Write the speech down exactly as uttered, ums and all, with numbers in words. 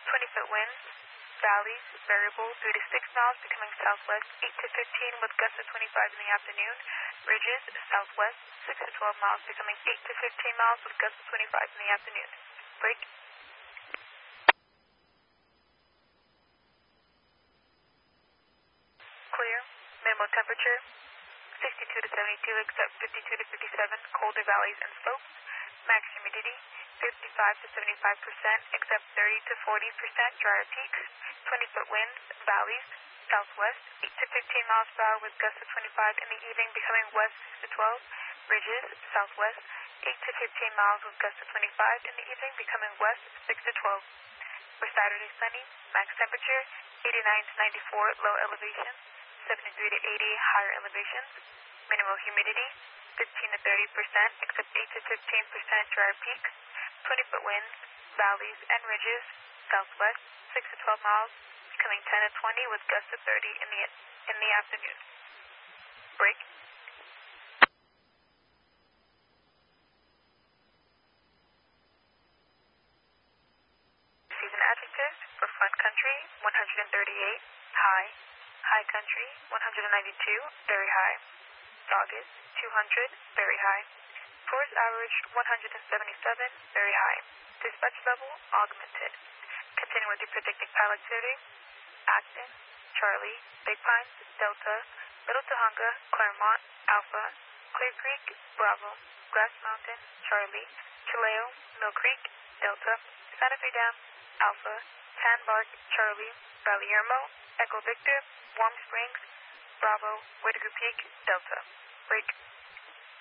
twenty foot winds. Valleys, variable, three to six miles, becoming southwest, eight to fifteen with gusts of twenty-five in the afternoon. Ridges, southwest, six to twelve miles, becoming eight to fifteen miles with gusts of twenty-five in the afternoon. Break. Clear. Minimal temperature, sixty-two to seventy-two, except fifty-two to fifty-seven, colder valleys and slopes. Max humidity, fifty-five to seventy-five percent, except thirty to forty percent, drier peaks. twenty foot winds, valleys, southwest, eight to fifteen miles per hour with gusts of twenty-five in the evening, becoming west six to twelve. Ridges, southwest, eight to fifteen miles with gusts of twenty-five in the evening, becoming west six to twelve. For Saturday, sunny, max temperature, eighty-nine to ninety-four, low elevation, seventy-three to eighty, higher elevations. Minimal humidity, fifteen to thirty percent, except eight to fifteen percent, drier peaks. twenty foot winds, valleys and ridges, southwest, six to twelve miles, becoming ten to twenty with gusts of thirty in the in the afternoon. Break. Season adjectives for front country, one hundred thirty-eight, high. High country, one hundred ninety-two, very high. August, two hundred, very high. Force average, one hundred seventy-seven, very high. Dispatch level, augmented. Continue with your predicting pilot activity. Acton, Charlie, Big Pines, Delta, Little Tahunga, Claremont, Alpha, Clear Creek, Bravo, Grass Mountain, Charlie, Chileo, Mill Creek, Delta, Santa Fe Dam, Alpha, Tan Bark, Charlie, Valiermo, Echo Victor, Warm Springs, Bravo, Whitaker Peak, Delta. Break.